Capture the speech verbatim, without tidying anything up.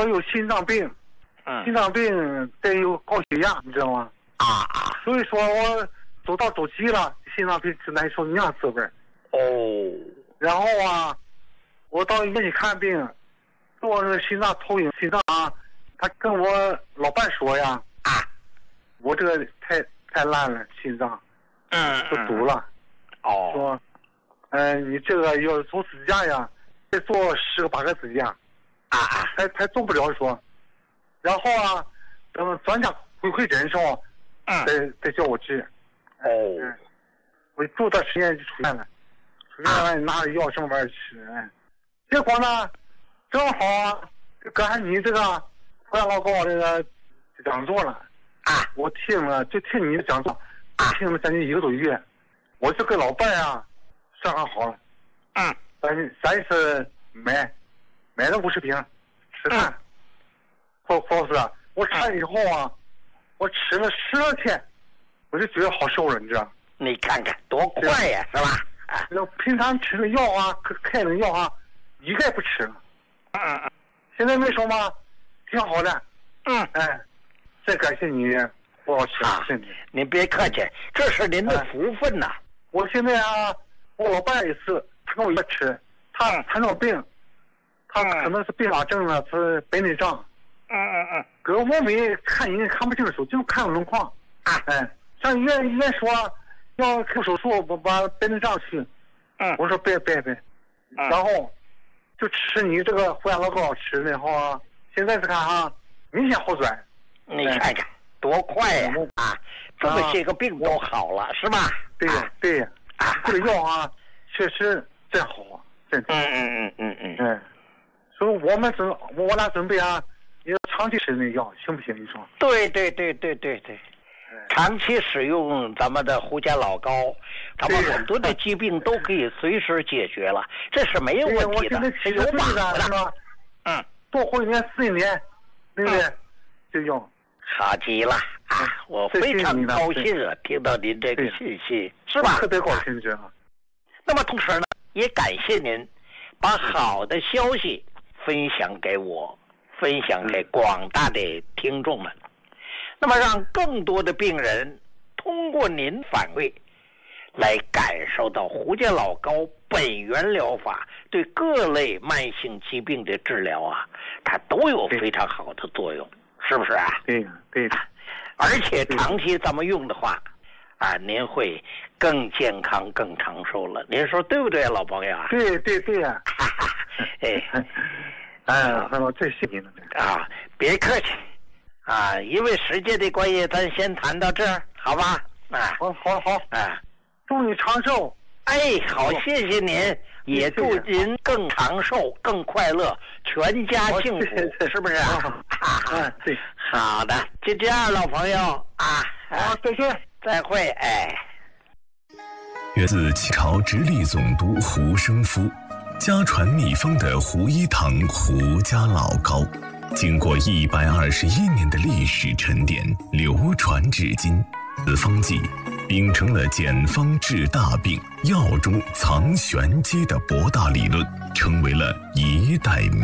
我有心脏病， 嗯， 心脏病再有高血压，你知道吗？ 啊啊， 所以说我走到走急了，心脏病只难受那样滋味。 哦， 然后啊，我到医院去看病，做那个心脏投影，心脏啊，他跟我老伴说呀， 啊， 我这个太太烂了，心脏， 嗯， 都堵了。 哦， 说，嗯、呃，你这个要做支架呀，再做十个八个支架， 啊啊， 还还做不了说。然后啊，等专家回馈诊的时候， 嗯， 再再叫我治。 哦， 嗯，我住段时间就出院了，出院了拿着药什么玩意儿吃，哎，结果呢，正好啊，赶上你这个胡杨老高这个讲座了啊， 我听了就听你的讲座，听了将近一个多月，我就跟老伴啊商量好了， 嗯， 咱咱一次买买了五十瓶吃饭，或或是我吃了以后啊，我吃了十来天，我就觉得好受了，你知道？ 你看看多快呀，是吧？啊， 那平常吃的药啊，开的药啊，一概不吃了。 嗯嗯现在没说嘛，挺好的。 嗯， 哎，再感谢你，胡老师， 啊谢谢你。 您别客气，这是您的福分呐。 我现在啊，我老伴也是，他跟我一块吃，他嗯糖尿病，他可能是并发症呢，是白内障。 嗯嗯嗯， 搁我没看人看不清楚，就看个轮廓。 啊， 哎，上医院医院说要做手术，我把白内障去。 嗯， 我说别别别， 嗯然后就吃你这个胡杨老高吃的后啊，现在是看哈，明显好转。 你看看多快呀！啊，这么些个病都好了，是吧？ 对呀对呀， 啊， 这个药啊，确实真好啊，真的。 嗯嗯嗯嗯嗯， 嗯，所以我们准我俩准备啊，要长期吃那药，行不行？你说？ 对对对对对对。长期使用咱们的胡家老高，咱们很多的疾病都可以随时解决了，这是没有问题的，是有把握的， 是吧？ 嗯， 多活一年是一年，对不对？就用。 好极了啊！我非常高兴啊，听到您这个信息，是吧？ 特别高兴，这样。 那么同时呢，也感谢您把好的消息分享给我，分享给广大的听众们。那么让更多的病人通过您反馈来感受到胡家老高本源疗法对各类慢性疾病的治疗啊，它都有非常好的作用，是不是啊？ 对对的。 而且长期咱们用的话啊，您会更健康更长寿了，您说对不对啊，老朋友啊？ 对对对呀、啊！ 哎哎，我最谢谢你了啊！别客气啊，因为时间的关系，咱先谈到这儿，好吧？啊， 好，好，好， 啊， 祝你长寿。 哎，好，谢谢您，也祝您更长寿、更快乐，全家幸福，是不是啊？ 嗯，对。 好的，就这样，老朋友啊， 好，再见， 再会，哎。 源自清朝直隶总督胡生夫，家传秘方的胡一堂胡家老高。经过一百二十一年的历史沉淀，流传至今，此方剂秉承了简方治大病、药中藏玄机的博大理论，成为了一代名